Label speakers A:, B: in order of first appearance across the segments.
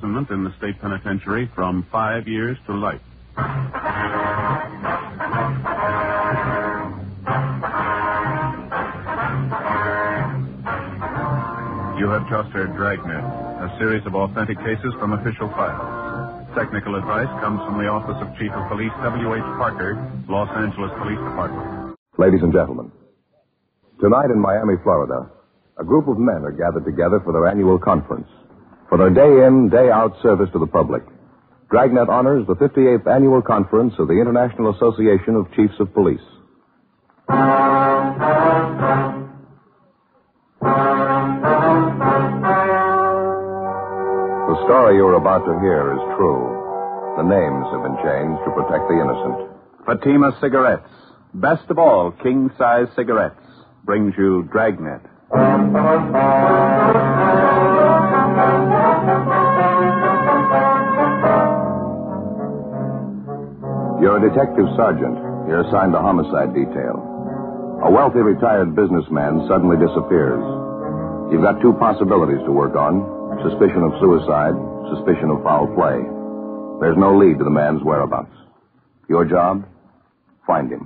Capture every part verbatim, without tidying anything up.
A: imprisonment in the state penitentiary from five years to life. You have just heard Dragnet, a series of authentic cases from official files. Technical advice comes from the Office of Chief of Police W H Parker, Los Angeles Police Department.
B: Ladies and gentlemen, tonight in Miami, Florida, a group of men are gathered together for their annual conference. For their day-in, day-out service to the public, Dragnet honors the fifty-eighth annual conference of the International Association of Chiefs of Police. The story you're about to hear is true. The names have been changed to protect the innocent.
A: Fatima Cigarettes, best of all king-size cigarettes, brings you Dragnet.
B: You're a detective sergeant. You're assigned to homicide detail. A wealthy retired businessman suddenly disappears. You've got two possibilities to work on: suspicion of suicide, suspicion of foul play. There's no lead to the man's whereabouts. Your job? Find him.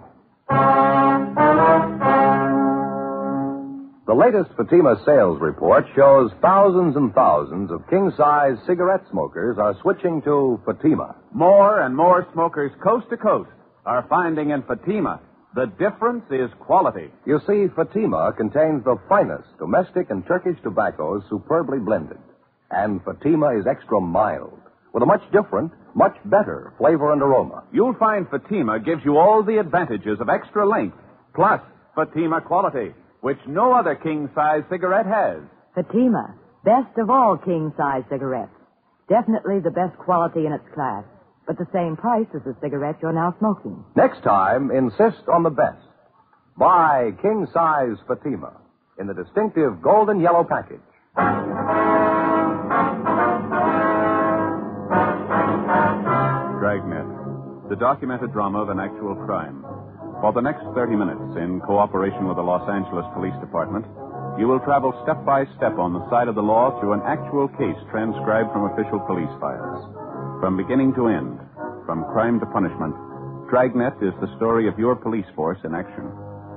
B: The latest Fatima sales report shows thousands and thousands of king-size cigarette smokers are switching to Fatima.
A: More and more smokers coast to coast are finding in Fatima the difference is quality.
B: You see, Fatima contains the finest domestic and Turkish tobaccos superbly blended. And Fatima is extra mild, with a much different, much better flavor and aroma.
A: You'll find Fatima gives you all the advantages of extra length, plus Fatima quality, which no other king-size cigarette has.
C: Fatima, best of all king-size cigarettes. Definitely the best quality in its class, but the same price as the cigarette you're now smoking.
B: Next time, insist on the best. Buy king-size Fatima in the distinctive golden yellow package.
A: Dragnet, the documented drama of an actual crime. For the next thirty minutes, in cooperation with the Los Angeles Police Department, you will travel step by step on the side of the law through an actual case transcribed from official police files. From beginning to end, from crime to punishment, Dragnet is the story of your police force in action.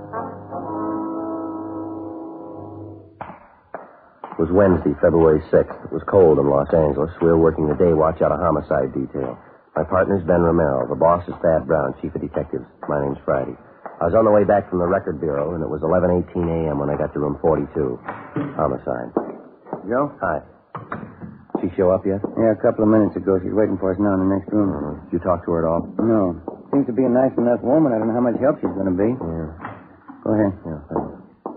D: It was Wednesday, February sixth. It was cold in Los Angeles. We were working the day watch out of homicide detail. My partner's Ben Romero. The boss is Thad Brown, chief of detectives. My name's Friday. I was on the way back from the record bureau, and it was eleven eighteen a.m. when I got to room forty-two. Homicide.
E: Joe?
D: Hi. She show up yet?
E: Yeah, a couple of minutes ago. She's waiting for us now in the next room.
D: Uh, did you talk to her at all?
E: No. Seems to be a nice enough woman. I don't know how much help she's going to be.
D: Yeah.
E: Go ahead.
D: Yeah, thanks.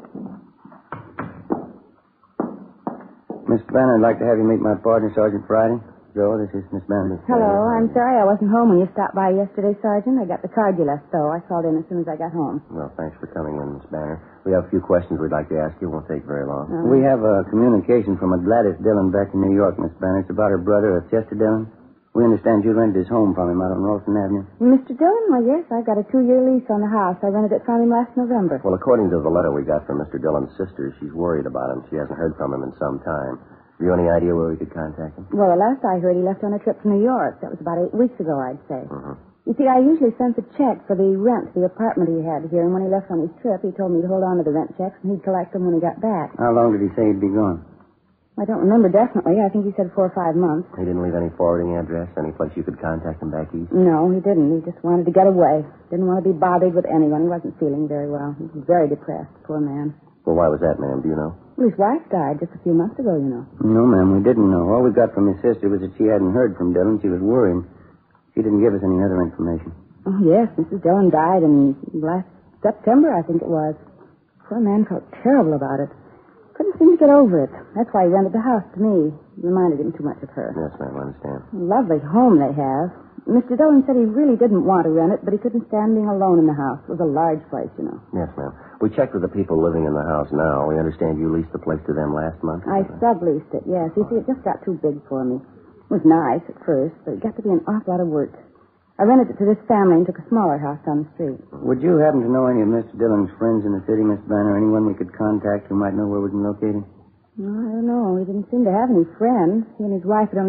E: Mister Banner, I'd like to have you meet my partner, Sergeant Friday. Joe, this is Miss Banner.
F: Hello. I'm sorry I wasn't home when you stopped by yesterday, Sergeant. I got the card you left, though. I called in as soon as I got home.
D: Well, thanks for coming in, Miss Banner. We have a few questions we'd like to ask you. It won't take very long.
F: Uh,
E: We have a communication from a Gladys Dillon back in New York, Miss Banner. It's about her brother, uh, Chester Dillon. We understand you rented his home from him out on Rolston Avenue.
F: Mister Dillon? Well, yes, I got a two-year lease on the house. I rented it from him last November.
D: Well, according to the letter we got from Mister Dillon's sister, she's worried about him. She hasn't heard from him in some time. Have you any idea where we could contact him?
F: Well, the last I heard, he left on a trip to New York. That was about eight weeks ago, I'd say.
D: Mm-hmm.
F: You see, I usually sent the check for the rent, the apartment he had here, and when he left on his trip, he told me to hold on to the rent checks, and he'd collect them when he got back.
E: How long did he say he'd be gone?
F: I don't remember definitely. I think he said four or five months.
D: He didn't leave any forwarding address, any place you could contact him back east?
F: No, he didn't. He just wanted to get away. Didn't want to be bothered with anyone. He wasn't feeling very well. He was very depressed, poor man.
D: Well, why was that, ma'am? Do you know?
F: Well, his wife died just a few months ago, you know.
E: No, ma'am, we didn't know. All we got from his sister was that she hadn't heard from Dillon. She was worried. She didn't give us any other information.
F: Oh, yes, Missus Dillon died in last September, I think it was. Poor man felt terrible about it. Couldn't seem to get over it. That's why he rented the house to me. Reminded him too much of her.
D: Yes, ma'am, I understand.
F: Lovely home they have. Mister Dillon said he really didn't want to rent it, but he couldn't stand being alone in the house. It was a large place, you know.
D: Yes, ma'am. We checked with the people living in the house now. We understand you leased the place to them last month?
F: I subleased it, yes. You see, it just got too big for me. It was nice at first, but it got to be an awful lot of work. I rented it to this family and took a smaller house down the street.
E: Would you happen to know any of Mister Dillon's friends in the city, Miss Banner? Anyone we could contact who might know where we can locate him?
F: No, I don't know. He didn't seem to have any friends. He and his wife had only been in the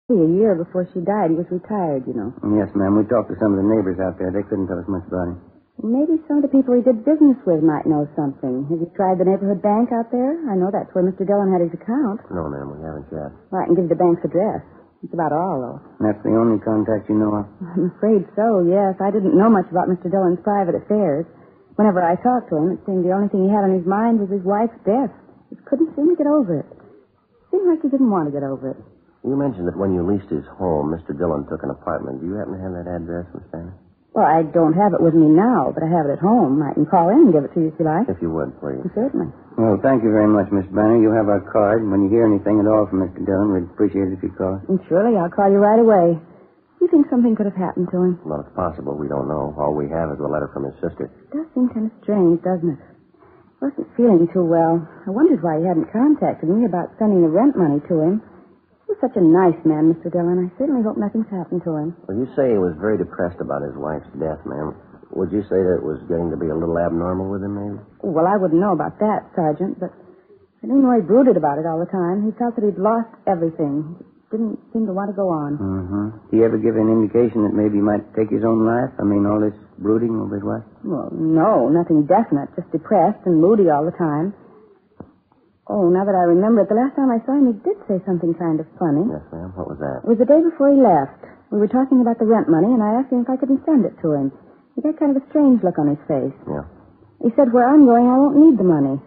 F: A year before she died, he was retired, you know.
E: Yes, ma'am. We talked to some of the neighbors out there. They couldn't tell us much about him.
F: Maybe some of the people he did business with might know something. Have you tried the neighborhood bank out there? I know that's where Mister Dillon had his account.
D: No, ma'am, we haven't yet.
F: Well, I can give you the bank's address. That's about all, though.
E: That's the only contact you know of?
F: I'm afraid so, yes. I didn't know much about Mister Dillon's private affairs. Whenever I talked to him, it seemed the only thing he had on his mind was his wife's death. He couldn't seem to get over it. It seemed like he didn't want to get over it.
D: You mentioned that when you leased his home, Mister Dillon took an apartment. Do you happen to have that address, Miss Banner?
F: Well, I don't have it with me now, but I have it at home. I can call in and give it to you if you like.
D: If you would, please.
F: Certainly.
E: Well, thank you very much, Miss Banner. You have our card. When you hear anything at all from Mister Dillon, we'd appreciate it if you call.
F: And surely I'll call you right away. You think something could have happened to him?
D: Well, it's possible. We don't know. All we have is a letter from his sister.
F: It does seem kind of strange, doesn't it? I wasn't feeling too well. I wondered why he hadn't contacted me about sending the rent money to him. He was such a nice man, Mister Dillon. I certainly hope nothing's happened to him.
D: Well, you say he was very depressed about his wife's death, ma'am. Would you say that it was getting to be a little abnormal with him, maybe?
F: Well, I wouldn't know about that, Sergeant, but I didn't know he brooded about it all the time. He felt that he'd lost everything. He didn't seem to want to go on.
E: Mm-hmm. Did he ever give an indication that maybe he might take his own life? I mean, all this brooding over his wife?
F: Well, no, nothing definite. Just depressed and moody all the time. Oh, now that I remember it, the last time I saw him, he did say something kind of funny.
D: Yes, ma'am. What was that?
F: It was the day before he left. We were talking about the rent money, and I asked him if I couldn't send it to him. He got kind of a strange look on his face.
D: Yeah.
F: He said, where I'm going, I won't need the money.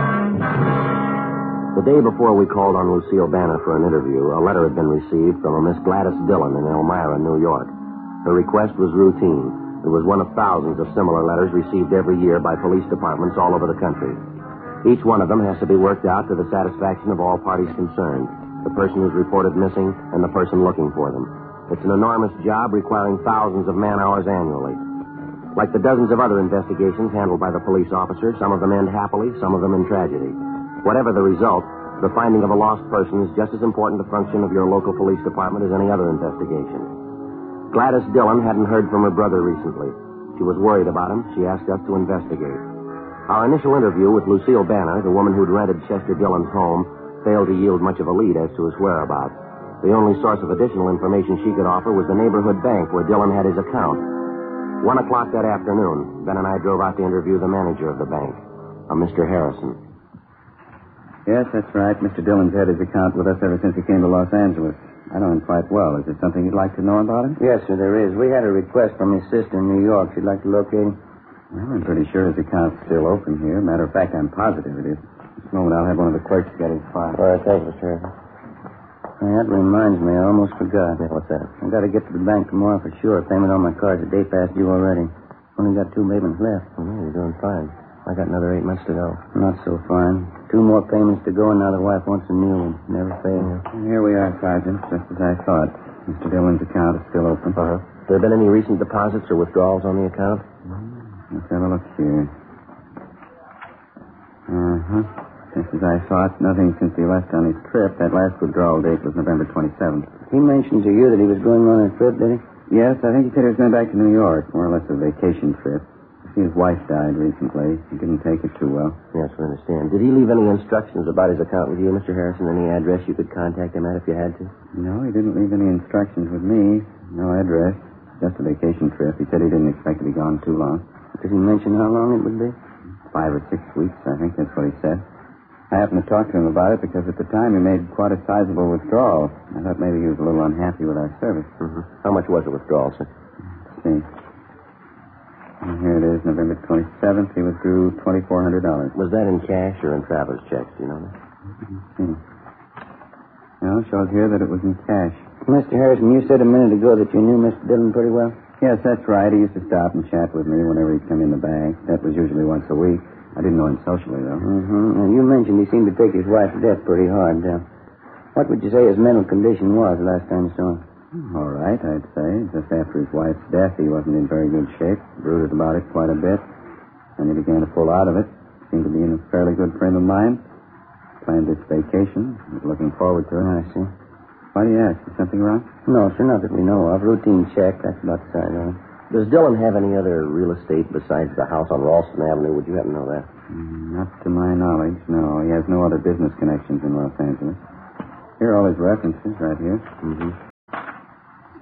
D: The day before we called on Lucille Banner for an interview, a letter had been received from a Miss Gladys Dillon in Elmira, New York. Her request was routine. It was one of thousands of similar letters received every year by police departments all over the country. Each one of them has to be worked out to the satisfaction of all parties concerned, the person who's reported missing and the person looking for them. It's an enormous job requiring thousands of man-hours annually. Like the dozens of other investigations handled by the police officers, some of them end happily, some of them in tragedy. Whatever the result, the finding of a lost person is just as important a function of your local police department as any other investigation. Gladys Dillon hadn't heard from her brother recently. She was worried about him. She asked us to investigate. Our initial interview with Lucille Banner, the woman who'd rented Chester Dillon's home, failed to yield much of a lead as to his whereabouts. The only source of additional information she could offer was the neighborhood bank where Dillon had his account. One o'clock that afternoon, Ben and I drove out to interview the manager of the bank, a Mister Harrison.
G: Yes, that's right. Mister Dillon's had his account with us ever since he came to Los Angeles. I know him quite well. Is there something you'd like to know about him?
E: Yes, sir, there is. We had a request from his sister in New York. She'd like to locate him.
G: Well, I'm pretty sure his account's still open here. Matter of fact, I'm positive it is. This moment, I'll have one of the clerks get his file.
D: All right, thank you, Mister Harrison.
E: Hey, that reminds me. I almost forgot.
D: Yeah, what's that?
E: I got to get to the bank tomorrow for sure. Payment on my card's a day past due already. Only got two payments left.
D: Oh, no, you're doing fine. I got another eight months to go.
E: Not so fine. Two more payments to go, and now the wife wants a new one. Never fails.
G: And here we are, Sergeant, just as I thought. Mister Dillon's account is still open.
D: Uh-huh. Have there been any recent deposits or withdrawals on the account?
G: Let's have a look here. Uh-huh. Just as I thought, nothing since he left on his trip. That last withdrawal date was November twenty-seventh.
E: He mentioned to you that he was going on a trip, did he?
G: Yes, I think he said he was going back to New York, more or less a vacation trip. His wife died recently. He didn't take it too well.
D: Yes, we understand. Did he leave any instructions about his account with you, Mister Harrison? Any address you could contact him at if you had to?
G: No, he didn't leave any instructions with me. No address. Just a vacation trip. He said he didn't expect to be gone too long.
E: Did he mention how long it would be?
G: Five or six weeks, I think that's what he said. I happened to talk to him about it because at the time he made quite a sizable withdrawal. I thought maybe he was a little unhappy with our service.
D: Mm-hmm. How much was the withdrawal, sir?
G: Let's see. And here it is, November twenty-seventh. He withdrew twenty-four hundred dollars.
D: Was that in cash or in traveler's checks? Do you know that?
G: Hmm. No, it shows here that it was in cash.
E: Mister Harrison, you said a minute ago that you knew Mister Dillon pretty well?
G: Yes, that's right. He used to stop and chat with me whenever he'd come in the bank. That was usually once a week. I didn't know him socially, though.
E: Mm-hmm. And you mentioned he seemed to take his wife's death pretty hard. Uh, what would you say his mental condition was the last time you saw him?
G: All right, I'd say. Just after his wife's death, he wasn't in very good shape. Brooded about it quite a bit. Then he began to pull out of it. Seemed to be in a fairly good frame of mind. Planned this vacation. Was looking forward to it.
E: I see.
G: Why do you ask? Is something wrong?
E: No, sir, not that we know of. Routine check. That's about the size of it.
D: Does Dillon have any other real estate besides the house on Ralston Avenue? Would you happen to know that?
G: Mm, not to my knowledge, no. He has no other business connections in Los Angeles. Here are all his references right here.
D: Mm-hmm.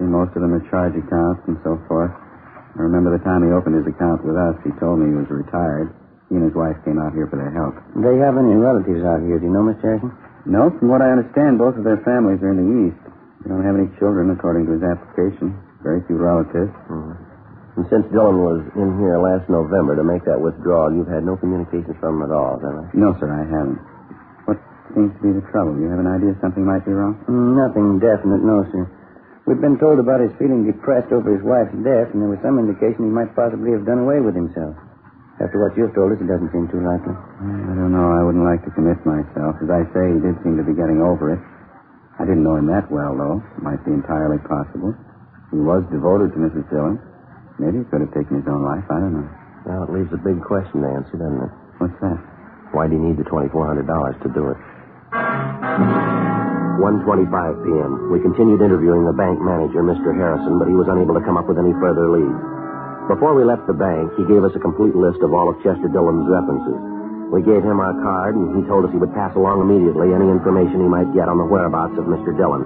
G: See, most of them are charge accounts and so forth. I remember the time he opened his account with us, he told me he was retired. He and his wife came out here for their help.
E: Do they have any relatives out here? Do you know, Mister Harrison?
G: No, from what I understand, both of their families are in the East. They don't have any children, according to his application. Very few relatives.
D: Mm-hmm. And since Dillon was in here last November to make that withdrawal, you've had no communications from him at all, have you?
G: No, sir, I haven't. What seems to be the trouble? You have an idea something might be wrong?
E: Mm, nothing definite, no, sir. We've been told about his feeling depressed over his wife's death, and there was some indication he might possibly have done away with himself. After what you've told us, it doesn't seem too likely.
G: I don't know. I wouldn't like to commit myself. As I say, he did seem to be getting over it. I didn't know him that well, though. It might be entirely possible. He was devoted to Missus Dillon. Maybe he could have taken his own life. I don't know.
D: Well, it leaves a big question to answer, doesn't it?
G: What's that?
D: Why do you need the twenty-four hundred dollars to do it? one twenty-five p.m. We continued interviewing the bank manager, Mister Harrison, but he was unable to come up with any further leads. Before we left the bank, he gave us a complete list of all of Chester Dillon's references. We gave him our card, and he told us he would pass along immediately any information he might get on the whereabouts of Mister Dillon.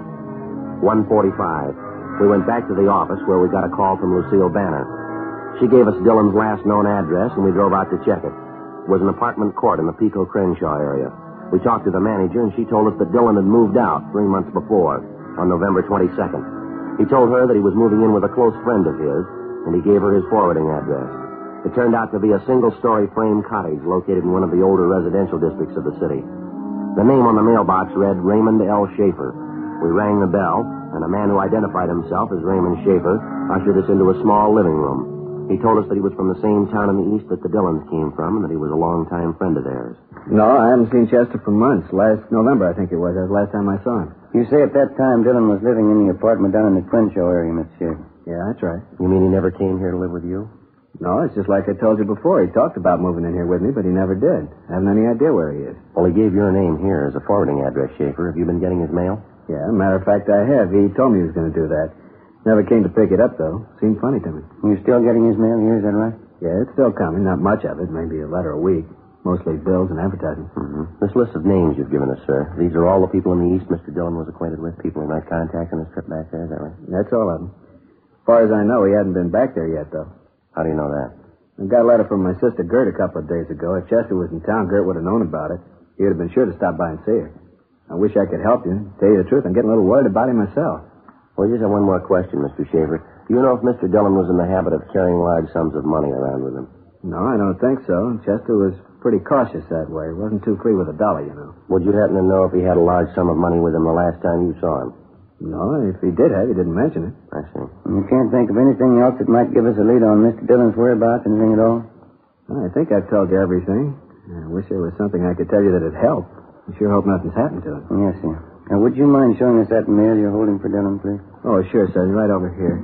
D: one forty-five. We went back to the office where we got a call from Lucille Banner. She gave us Dillon's last known address, and we drove out to check it. It was an apartment court in the Pico Crenshaw area. We talked to the manager, and she told us that Dillon had moved out three months before, on November twenty-second. He told her that he was moving in with a close friend of his, and he gave her his forwarding address. It turned out to be a single-story frame cottage located in one of the older residential districts of the city. The name on the mailbox read Raymond L. Schaefer. We rang the bell, and a man who identified himself as Raymond Schaefer ushered us into a small living room. He told us that he was from the same town in the east that the Dillons came from, and that he was a long-time friend of theirs.
H: No, I haven't seen Chester for months. Last November, I think it was. That was the last time I saw him.
E: You say at that time Dillon was living in the apartment down in the Crenshaw area, Mister Schaefer.
H: Yeah, that's right.
D: You mean he never came here to live with you?
H: No, it's just like I told you before. He talked about moving in here with me, but he never did. I haven't any idea where he is.
D: Well, he gave your name here as a forwarding address, Schaefer. Have you been getting his mail?
H: Yeah, matter of fact, I have. He told me he was going to do that. Never came to pick it up, though. Seemed funny to me.
E: You're still getting his mail here, is that right?
H: Yeah, it's still coming. Not much of it. Maybe a letter a week. Mostly bills and advertising.
D: Mm-hmm. This list of names you've given us, sir, these are all the people in the East Mister Dillon was acquainted with, people he might contact on his trip back there, is that right?
H: That's all of them. As far as I know, he hadn't been back there yet, though.
D: How do you know that?
H: I got a letter from my sister Gert a couple of days ago. If Chester was in town, Gert would have known about it. He would have been sure to stop by and see her. I wish I could help you. Tell you the truth, I'm getting a little worried about him myself.
D: Well, just have one more question, Mister Schaefer. Do you know if Mister Dillon was in the habit of carrying large sums of money around with him?
H: No, I don't think so. Chester was pretty cautious that way. He wasn't too free with a dollar, you know.
D: Would you happen to know if he had a large sum of money with him the last time you saw him?
H: No, if he did have, he didn't mention it.
D: I see.
E: You can't think of anything else that might give us a lead on Mister Dillon's whereabouts, anything at all?
H: Well, I think I've told you everything. I wish there was something I could tell you that'd help. I sure hope nothing's happened to him.
E: Yes, sir. Now, would you mind showing us that mail you're holding for Dillon, please?
H: Oh, sure, sir. Right over here.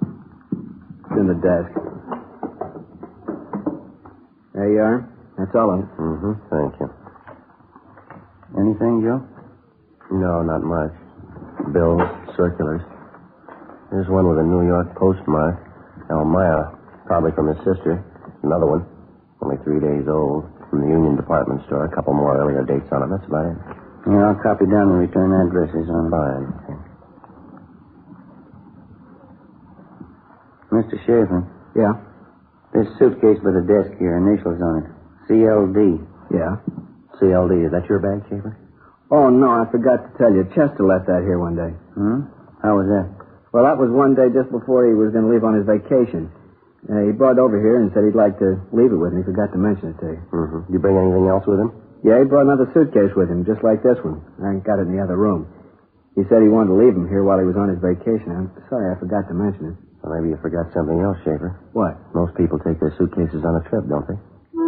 H: It's in the desk. There you are. That's all of it.
D: Mm-hmm. Thank you.
E: Anything, Joe?
D: No, not much. Bills, circulars. There's one with a New York postmark. Elmira, probably from his sister. Another one, only three days old, from the Union Department Store. A couple more earlier dates on it. That's about it.
E: Yeah, I'll copy down the return addresses on it.
D: Fine.
E: Mister Schaefer.
H: Yeah?
E: This suitcase by the desk here, initials on it. C L D.
H: Yeah?
D: C L D, is that your bag, Schaefer?
H: Oh, no, I forgot to tell you. Chester left that here one day.
E: Hmm? How was that?
H: Well, that was one day just before he was going to leave on his vacation. Uh, he brought it over here and said he'd like to leave it with me. Forgot to mention it to you.
D: Mm-hmm. Did you bring anything else with him?
H: Yeah, he brought another suitcase with him, just like this one. I got it in the other room. He said he wanted to leave him here while he was on his vacation. I'm sorry I forgot to mention it.
D: Well, maybe you forgot something else, Schaefer.
H: What?
D: Most people take their suitcases on a trip, don't they?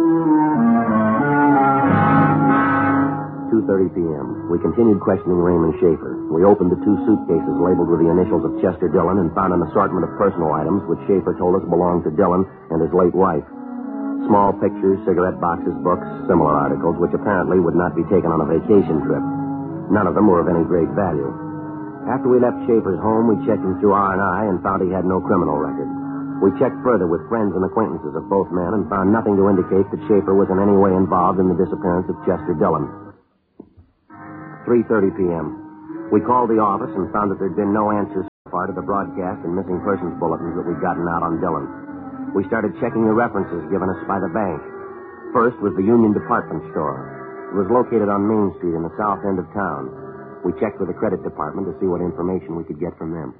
D: two thirty p.m. We continued questioning Raymond Schaefer. We opened the two suitcases labeled with the initials of Chester Dillon and found an assortment of personal items which Schaefer told us belonged to Dillon and his late wife. Small pictures, cigarette boxes, books, similar articles which apparently would not be taken on a vacation trip. None of them were of any great value. After we left Schaefer's home, we checked him through R and I and found he had no criminal record. We checked further with friends and acquaintances of both men and found nothing to indicate that Schaefer was in any way involved in the disappearance of Chester Dillon. three thirty p.m. We called the office and found that there'd been no answers to part of the broadcast and missing persons bulletins that we'd gotten out on Dillon. We started checking the references given us by the bank. First was the Union Department Store. It was located on Main Street in the south end of town. We checked with the credit department to see what information we could get from them.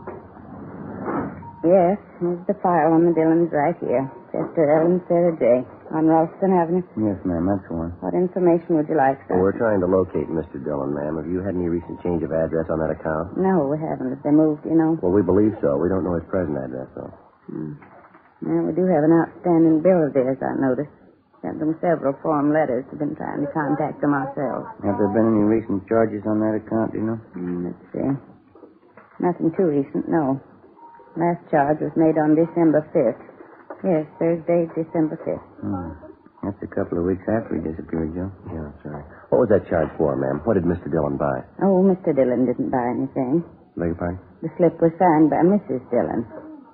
F: Yes, here's the file on the Dillons right here. Chester Ellen Sarah J. on Ralston Avenue.
E: Yes, ma'am, that's the one.
F: What information would you like, sir?
D: Well, we're trying to locate Mister Dillon, ma'am. Have you had any recent change of address on that account?
F: No, we haven't. If they moved, you know.
D: Well, we believe so. We don't know his present address, though.
F: Hmm. Well, we do have an outstanding bill of theirs, I noticed. Sent them several form letters. We've been trying to contact them ourselves.
E: Have there been any recent charges on that account, do you know?
F: Hmm, let's see. Nothing too recent, no. Last charge was made on December fifth. Yes, Thursday, December fifth.
E: Hmm. That's a couple of weeks after he disappeared, Joe.
D: Yeah, that's right. What was that charge for, ma'am? What did Mister Dillon buy?
F: Oh, Mister Dillon didn't buy anything.
D: Beg your pardon?
F: The slip was signed by Missus Dillon.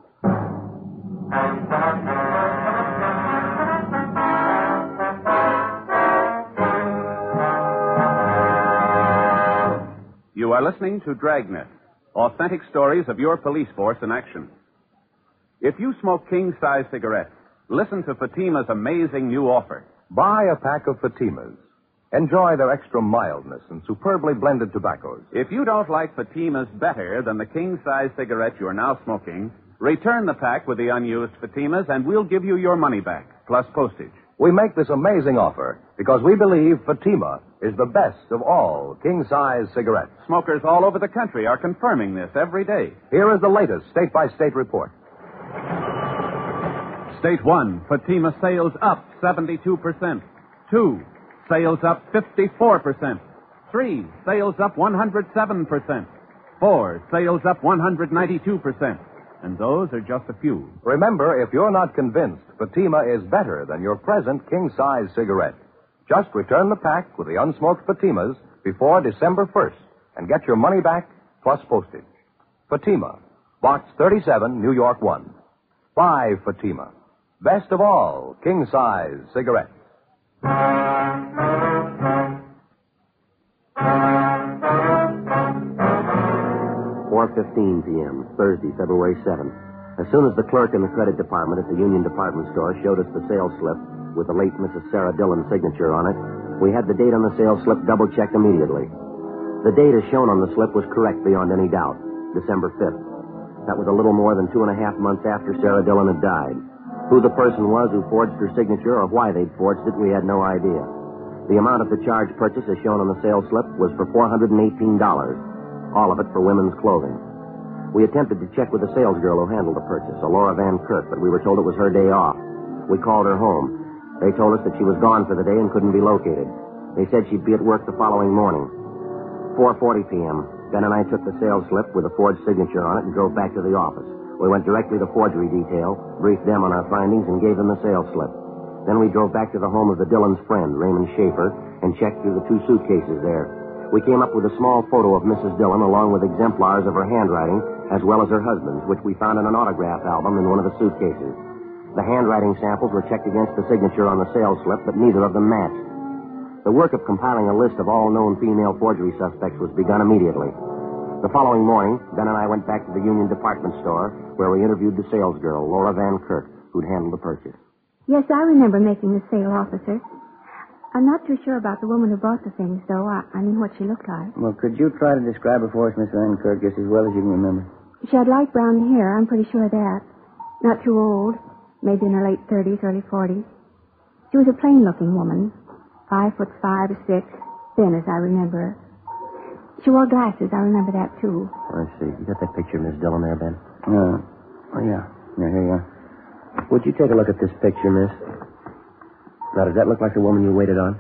A: You are listening to Dragnet, authentic stories of your police force in action. If you smoke king-size cigarettes, listen to Fatima's amazing new offer.
B: Buy a pack of Fatimas. Enjoy their extra mildness and superbly blended tobaccos.
A: If you don't like Fatimas better than the king-size cigarette you're now smoking, return the pack with the unused Fatimas and we'll give you your money back, plus postage.
B: We make this amazing offer because we believe Fatima is the best of all king-size cigarettes.
A: Smokers all over the country are confirming this every day.
B: Here is the latest state-by-state report.
A: State one, Fatima sales up seventy-two percent. Two, sales up fifty-four percent. Three, sales up one hundred seven percent. Four, sales up one hundred ninety-two percent. And those are just a few.
B: Remember, if you're not convinced Fatima is better than your present king-size cigarette, just return the pack with the unsmoked Fatimas before December first and get your money back plus postage. Fatima, Box thirty-seven, New York one. Buy Fatima. Best of all, king-size cigarettes.
D: four fifteen p.m., Thursday, February seventh. As soon as the clerk in the credit department at the Union Department Store showed us the sales slip with the late Missus Sarah Dillon's signature on it, we had the date on the sales slip double-checked immediately. The date as shown on the slip was correct beyond any doubt, December fifth. That was a little more than two and a half months after Sarah Dillon had died. Who the person was who forged her signature or why they'd forged it, we had no idea. The amount of the charge purchase as shown on the sales slip was for four hundred eighteen dollars. All of it for women's clothing. We attempted to check with the salesgirl who handled the purchase, a Laura Van Kirk, but we were told it was her day off. We called her home. They told us that she was gone for the day and couldn't be located. They said she'd be at work the following morning. four forty p.m., Ben and I took the sales slip with a forged signature on it and drove back to the office. We went directly to forgery detail, briefed them on our findings, and gave them the sales slip. Then we drove back to the home of the Dillon's friend, Raymond Schaefer, and checked through the two suitcases there. We came up with a small photo of Missus Dillon along with exemplars of her handwriting as well as her husband's, which we found in an autograph album in one of the suitcases. The handwriting samples were checked against the signature on the sales slip, but neither of them matched. The work of compiling a list of all known female forgery suspects was begun immediately. The following morning, Ben and I went back to the Union Department Store, where we interviewed the salesgirl, Laura Van Kirk, who'd handled the purchase.
I: Yes, I remember making the sale, officer. I'm not too sure about the woman who bought the things, though. I, I mean, what she looked like.
E: Well, could you try to describe her for us, Miss Van Kirk, just as well as you can remember?
I: She had light brown hair, I'm pretty sure of that. Not too old, maybe in her late thirties, early forties. She was a plain-looking woman, five foot five or six, thin as I remember her. She wore glasses, I remember that, too.
D: I see. You got that picture of Miss Dillon there, Ben?
E: Uh, oh, yeah. Yeah, here you are.
D: Would you take a look at this picture, miss? Now, does that look like the woman you waited on?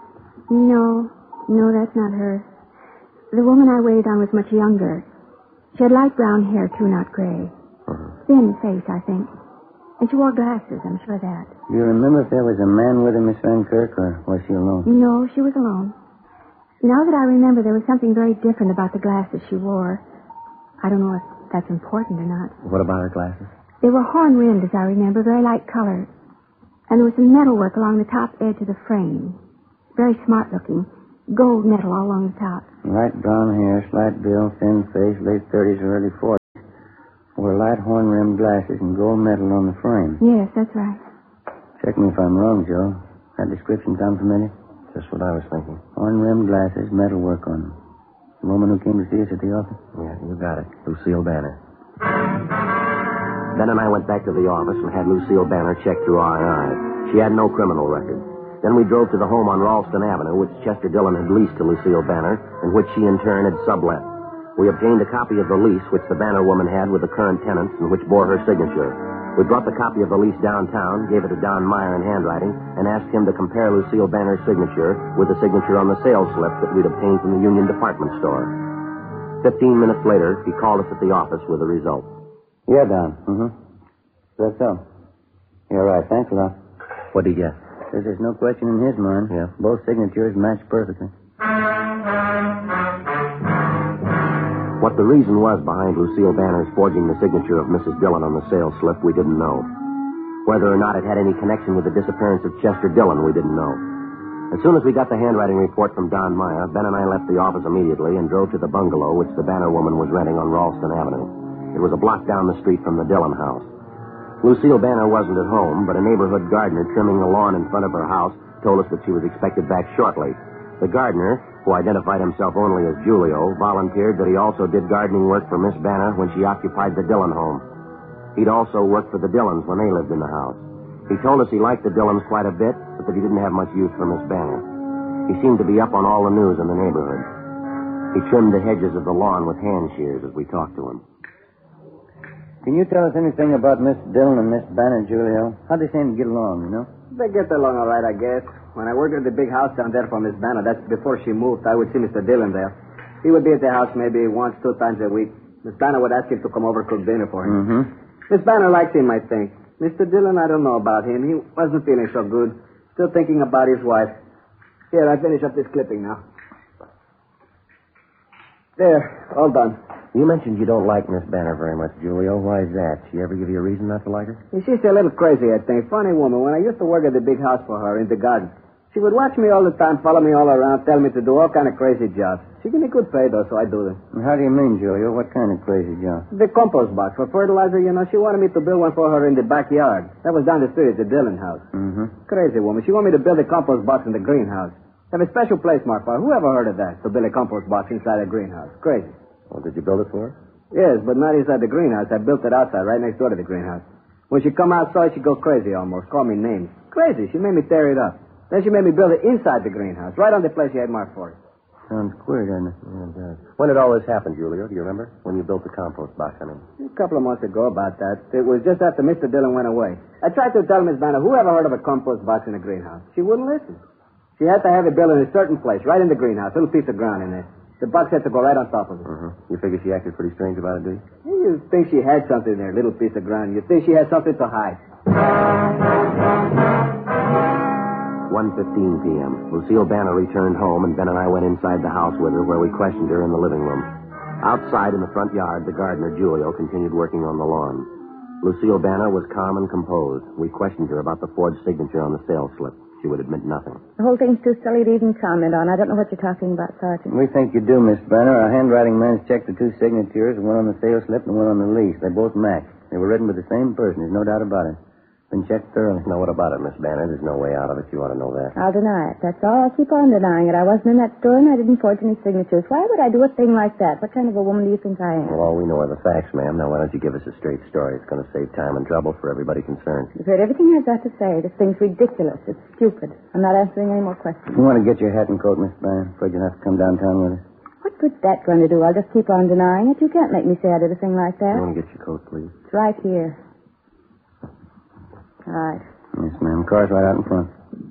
I: No. No, that's not her. The woman I waited on was much younger. She had light brown hair, too, not gray.
D: Uh-huh.
I: Thin face, I think. And she wore glasses, I'm sure of that.
E: Do you remember if there was a man with her, Miss Van Kirk, or was she alone?
I: No, she was alone. Now that I remember, there was something very different about the glasses she wore. I don't know if that's important or not.
D: What about her glasses?
I: They were horn-rimmed, as I remember, very light color. And there was some metalwork along the top edge of the frame. Very smart-looking. Gold metal all along the top.
E: Light brown hair, slight build, thin face, late thirties or early forties. Were light horn-rimmed glasses and gold metal on the frame.
I: Yes, that's right.
E: Check me if I'm wrong, Joe. That description sound familiar?
D: Just what I was thinking.
E: Horn-rimmed glasses, metal work on them. The woman who came to see us at the office?
D: Yeah, you got it. Lucille Banner. Ben and I went back to the office and had Lucille Banner checked through I I. She had no criminal record. Then we drove to the home on Ralston Avenue, which Chester Dillon had leased to Lucille Banner, and which she in turn had sublet. We obtained a copy of the lease which the Banner woman had with the current tenants and which bore her signature. We brought the copy of the lease downtown, gave it to Don Meyer in handwriting, and asked him to compare Lucille Banner's signature with the signature on the sales slip that we'd obtained from the Union Department Store. Fifteen minutes later, he called us at the office with the result.
E: Yeah, Don. Mm-hmm. That's so. You're right. Thanks a lot.
D: What'd he get?
E: Says there's no question in his mind.
D: Yeah.
E: Both signatures match perfectly.
D: What the reason was behind Lucille Banner's forging the signature of Missus Dillon on the sales slip, we didn't know. Whether or not it had any connection with the disappearance of Chester Dillon, we didn't know. As soon as we got the handwriting report from Don Meyer, Ben and I left the office immediately and drove to the bungalow which the Banner woman was renting on Ralston Avenue. It was a block down the street from the Dillon house. Lucille Banner wasn't at home, but a neighborhood gardener trimming the lawn in front of her house told us that she was expected back shortly. The gardener, who identified himself only as Julio, volunteered that he also did gardening work for Miss Banner when she occupied the Dillon home. He'd also worked for the Dillons when they lived in the house. He told us he liked the Dillons quite a bit, but that he didn't have much use for Miss Banner. He seemed to be up on all the news in the neighborhood. He trimmed the hedges of the lawn with hand shears as we talked to him.
E: Can you tell us anything about Miss Dillon and Miss Banner, Julio? How'd they seem to get along, you know?
H: They get along all right, I guess. When I worked at the big house down there for Miss Banner, that's before she moved, I would see Mister Dillon there. He would be at the house maybe once, two times a week. Miss Banner would ask him to come over and cook dinner for him.
E: Mm-hmm.
H: Miss Banner liked him, I think. Mister Dillon, I don't know about him. He wasn't feeling so good. Still thinking about his wife. Here, I finish up this clipping now. There, all done.
D: You mentioned you don't like Miss Banner very much, Julio. Why is that? She ever give you a reason not to like her?
H: She's a little crazy, I think. Funny woman. When I used to work at the big house for her in the garden, she would watch me all the time, follow me all around, tell me to do all kind of crazy jobs. She gave me good pay, though, so I do them.
E: How do you mean, Julio? What kind of crazy job?
H: The compost box for fertilizer, you know, she wanted me to build one for her in the backyard. That was down the street at the Dillon house.
E: Mm-hmm.
H: Crazy woman. She wanted me to build a compost box in the greenhouse. They have a special place marked for her. Who ever heard of that, to build a compost box inside a greenhouse? Crazy.
D: Well, did you build it for her?
H: Yes, but not inside the greenhouse. I built it outside, right next door to the greenhouse. When she come outside, she'd go crazy almost. Call me names. Crazy. She made me tear it up. Then she made me build it inside the greenhouse, right on the place she had marked for it.
E: Sounds queer, doesn't it?
D: Yeah, it does. When did all this happen, Julio? Do you remember? When you built the compost box, I mean.
H: A couple of months ago about that. It was just after Mister Dillon went away. I tried to tell Miss Banner, who ever heard of a compost box in a greenhouse? She wouldn't listen. She had to have it built in a certain place, right in the greenhouse, a little piece of ground in there. The box had to go right on top of it.
D: Mm-hmm. You figure she acted pretty strange about it, do you?
H: You think she had something there, a little piece of ground. You think she had something to hide.
D: one fifteen p.m. Lucille Banner returned home, and Ben and I went inside the house with her, where we questioned her in the living room. Outside in the front yard, the gardener, Julio, continued working on the lawn. Lucille Banner was calm and composed. We questioned her about the forged signature on the sales slip. She would admit nothing.
F: The whole thing's too silly to even comment on. I don't know what you're talking about, Sergeant.
E: We think you do, Miss Banner. Our handwriting man's checked the two signatures, one on the sales slip and one on the lease. They both match. They were written by the same person. There's no doubt about it. Been checked thoroughly.
D: Now, what about it, Miss Banner? There's no way out of it. You ought to know that.
F: I'll deny it. That's all. I'll keep on denying it. I wasn't in that store and I didn't forge any signatures. Why would I do a thing like that? What kind of a woman do you think I am?
D: Well, all we know are the facts, ma'am. Now, why don't you give us a straight story? It's going to save time and trouble for everybody concerned.
F: You've heard everything I've got to say. This thing's ridiculous. It's stupid. I'm not answering any more questions.
E: You want to get your hat and coat, Miss Banner? Afraid you'll have to come downtown with us.
F: What good's that going to do? I'll just keep on denying it. You can't make me say I did a thing like that.
D: You want to get your coat, please?
F: It's right here. All right.
E: Yes, ma'am. Car's right out in front.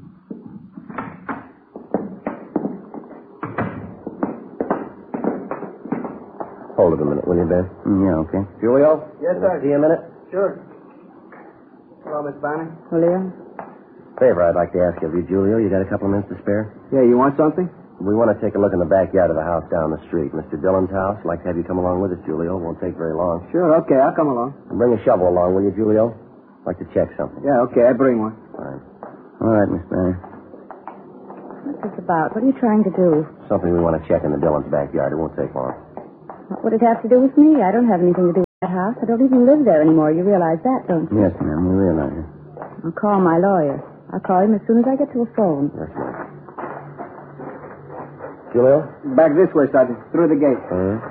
D: Hold it a minute, will you, Ben?
E: Mm, yeah, okay.
D: Julio?
H: Yes, sir.
D: See you a minute?
H: Sure. Hello, Miss Banner.
F: Julio?
D: Favor I'd like to ask of you, Julio. You got a couple of minutes to spare?
H: Yeah, you want something?
D: We want to take a look in the backyard of the house down the street. Mister Dillon's house. I'd like to have you come along with us, Julio. Won't take very long.
H: Sure, okay, I'll come along.
D: And bring a shovel along, will you, Julio? I'd like to check something.
H: Yeah, okay, I bring one.
D: Fine.
E: All right, Miss Banner.
F: What's this about? What are you trying to do?
D: Something we want to check in the Dillon's backyard. It won't take long.
F: What would it have to do with me? I don't have anything to do with that house. I don't even live there anymore. You realize that, don't you?
E: Yes, ma'am, we realize it.
F: I'll call my lawyer. I'll call him as soon as I get to a phone.
D: That's right. Julio?
H: Back this way, Sergeant. Through the gate.
D: Uh-huh.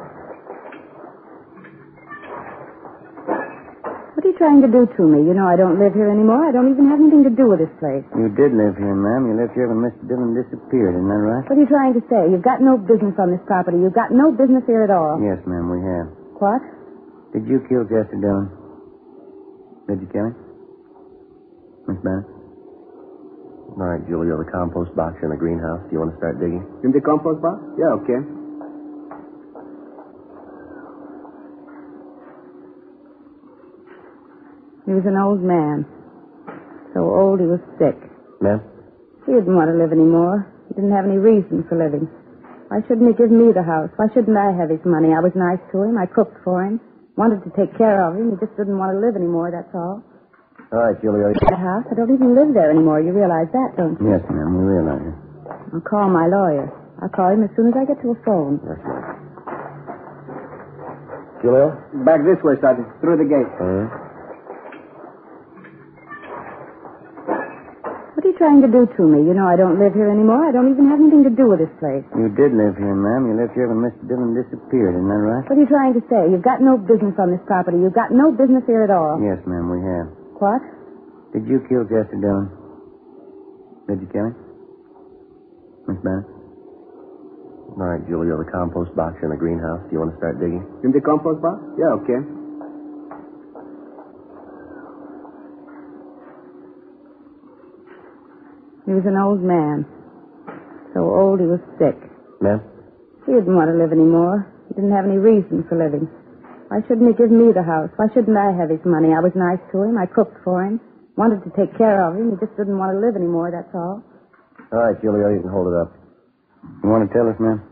F: What are you trying to do to me? You know I don't live here anymore. I don't even have anything to do with this place.
E: You did live here, ma'am. You lived here when Mister Dillon disappeared, isn't that right?
F: What are you trying to say? You've got no business on this property. You've got no business here at all.
E: Yes, ma'am, we have.
F: What?
E: Did you kill Chester Dillon? Did you kill him? Miss Bennett?
D: All right, Julio, the compost box in the greenhouse. Do you want to start digging?
H: In the compost box? Yeah, okay.
F: He was an old man. So old he was sick.
D: Ma'am?
F: He didn't want to live anymore. He didn't have any reason for living. Why shouldn't he give me the house? Why shouldn't I have his money? I was nice to him. I cooked for him. Wanted to take care of him. He just didn't want to live anymore, that's all.
D: All right, Julio.
F: The house? I don't even live there anymore. You realize that, don't you?
E: Yes, ma'am, we realize it.
F: I'll call my lawyer. I'll call him as soon as I get to a phone.
D: That's right. Julio?
H: Back this way, Sergeant. Through the gate.
D: Uh-huh.
F: What are you trying to do to me? You know I don't live here anymore. I don't even have anything to do with this place.
E: You did live here, ma'am. You lived here when Mister Dillon disappeared, isn't that right?
F: What are you trying to say? You've got no business on this property. You've got no business here at all.
E: Yes, ma'am, we have.
F: What?
E: Did you kill Chester Dillon? Did you kill him? Miss Bennett?
D: All right, Julio, the compost box in the greenhouse. Do you want to start digging?
H: In the compost box? Yeah, okay.
F: He was an old man. So old he was sick.
D: Ma'am?
F: He didn't want to live anymore. He didn't have any reason for living. Why shouldn't he give me the house? Why shouldn't I have his money? I was nice to him. I cooked for him. Wanted to take care of him. He just didn't want to live anymore, that's all.
D: All right, Julio, you can hold it up.
E: You want to tell us, ma'am?